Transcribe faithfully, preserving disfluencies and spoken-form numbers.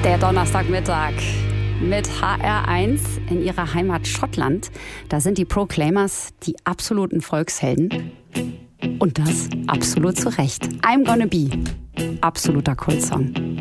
Der Donnerstagmittag mit H R eins in ihrer Heimat Schottland. Da sind die Proclaimers die absoluten Volkshelden. Und das absolut zu Recht. I'm Gonna Be. Absoluter Kultsong.